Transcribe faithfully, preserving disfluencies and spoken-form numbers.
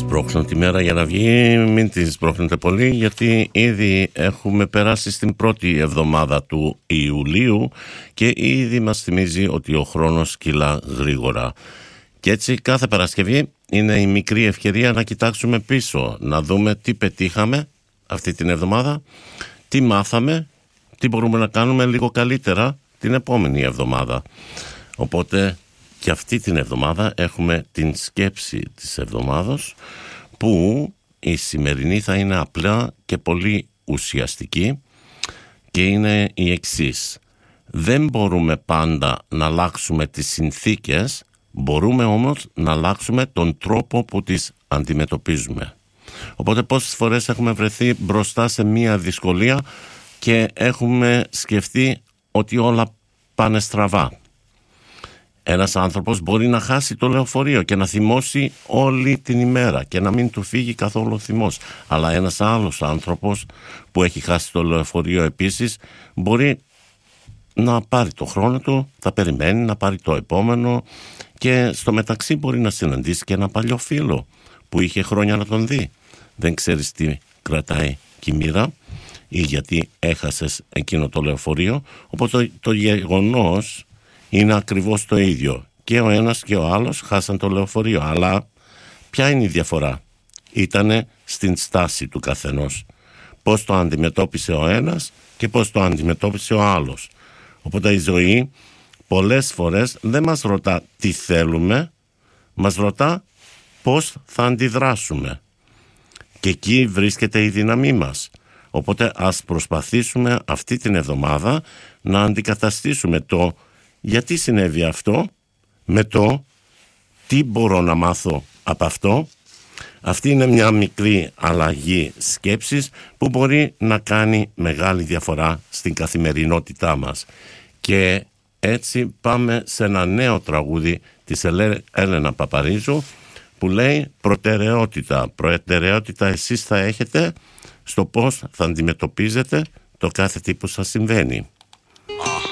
σπρώχνω τη μέρα για να βγει, μην τη σπρώχνετε πολύ, γιατί ήδη έχουμε περάσει στην πρώτη εβδομάδα του Ιουλίου και ήδη μας θυμίζει ότι ο χρόνος κυλά γρήγορα. Και έτσι κάθε Παρασκευή είναι η μικρή ευκαιρία να κοιτάξουμε πίσω, να δούμε τι πετύχαμε αυτή την εβδομάδα, τι μάθαμε, τι μπορούμε να κάνουμε λίγο καλύτερα την επόμενη εβδομάδα. Οπότε και αυτή την εβδομάδα έχουμε την σκέψη της εβδομάδος, που η σημερινή θα είναι απλά και πολύ ουσιαστική και είναι η εξής. Δεν μπορούμε πάντα να αλλάξουμε τις συνθήκες, μπορούμε όμως να αλλάξουμε τον τρόπο που τις αντιμετωπίζουμε. Οπότε πόσες φορές έχουμε βρεθεί μπροστά σε μία δυσκολία και έχουμε σκεφτεί ότι όλα πάνε στραβά. Ένας άνθρωπος μπορεί να χάσει το λεωφορείο και να θυμώσει όλη την ημέρα και να μην του φύγει καθόλου ο θυμός. Αλλά ένας άλλος άνθρωπος που έχει χάσει το λεωφορείο επίσης μπορεί να πάρει το χρόνο του, θα περιμένει να πάρει το επόμενο και στο μεταξύ μπορεί να συναντήσει και ένα παλιό φίλο που είχε χρόνια να τον δει. Δεν ξέρεις τι κρατάει και η μοίρα ή γιατί έχασες εκείνο το λεωφορείο, οπότε το, το γεγονός είναι ακριβώς το ίδιο. Και ο ένας και ο άλλος χάσαν το λεωφορείο. Αλλά ποια είναι η διαφορά? Ήτανε στην στάση του καθενός. Πώς το αντιμετώπισε ο ένας και πώς το αντιμετώπισε ο άλλος. Οπότε η ζωή πολλές φορές δεν μας ρωτά τι θέλουμε, μας ρωτά πώς θα αντιδράσουμε. Και εκεί βρίσκεται η δύναμή μας. Οπότε ας προσπαθήσουμε αυτή την εβδομάδα να αντικαταστήσουμε το γιατί συνέβη αυτό με το τι μπορώ να μάθω από αυτό. Αυτή είναι μια μικρή αλλαγή σκέψης που μπορεί να κάνει μεγάλη διαφορά στην καθημερινότητά μας. Και έτσι πάμε σε ένα νέο τραγούδι της Έλενα Παπαρίζου που λέει προτεραιότητα. Προτεραιότητα εσείς θα έχετε στο πώς θα αντιμετωπίζετε το κάθε τι που σας συμβαίνει.